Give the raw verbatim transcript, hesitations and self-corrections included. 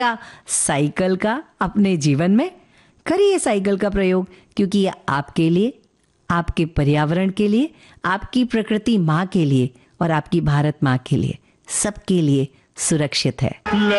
का साइकिल का अपने जीवन में करिए साइकिल का प्रयोग, क्योंकि ये आपके लिए, आपके पर्यावरण के लिए, आपकी प्रकृति माँ के लिए और आपकी भारत माँ के लिए, सबके लिए सुरक्षित है।